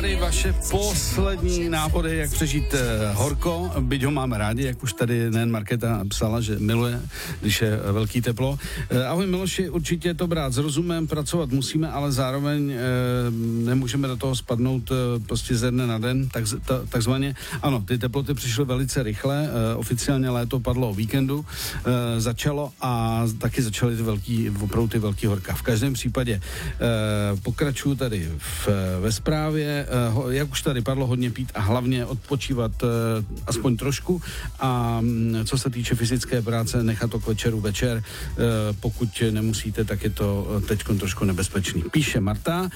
tady vaše poslední návody, jak přežít horko, byť ho máme rádi, jak už tady nejen Markéta psala, že miluje, když je velký teplo. Ahoj Miloši, určitě to brát s rozumem, pracovat musíme, ale zároveň nemůžeme do toho spadnout prostě ze dne na den, takzvaně. Ano, ty teploty přišly velice rychle, oficiálně léto padlo o víkendu, začalo a taky začaly opravdu ty velký horka. V každém případě pokračuju tady ve zprávě, jak už tady padlo, hodně pít a hlavně odpočívat aspoň trošku a co se týče fyzické práce, nechat to k večer, pokud nemusíte, tak je to teďkon trošku nebezpečný. Píše Marta,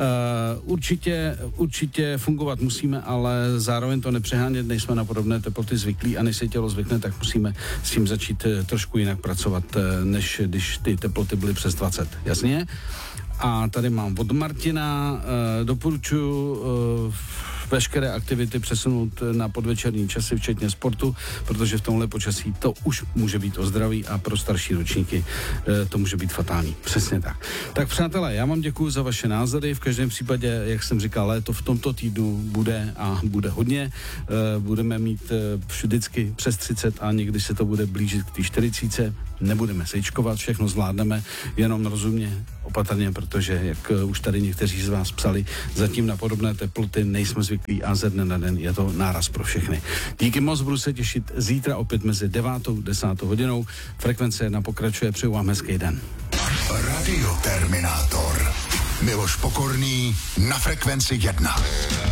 určitě fungovat musíme, ale zároveň to nepřehánět, nejsme na podobné teploty zvyklí a než se tělo zvykne, tak musíme s tím začít trošku jinak pracovat, než když ty teploty byly přes 20. Jasně? A tady mám od Martina, doporučuji veškeré aktivity přesunout na podvečerní časy, včetně sportu, protože v tomhle počasí to už může být o zdraví a pro starší ročníky to může být fatální. Přesně tak. Tak přátelé, já vám děkuji za vaše názory. V každém případě, jak jsem říkal, léto v tomto týdnu bude hodně. Budeme mít vždycky přes 30 a někdy se to bude blížit k té 40. Nebudeme sejčkovat, všechno zvládneme, jenom rozumně, opatrně, protože, jak už tady někteří z vás psali, zatím na podobné teploty nejsme zvyklí a ze dne na den je to náraz pro všechny. Díky moc, budu se těšit zítra opět mezi 9. a 10. hodinou. Frekvence 1 pokračuje, přeju vám hezký den. Radio Terminátor. Miloš Pokorný na Frekvenci 1.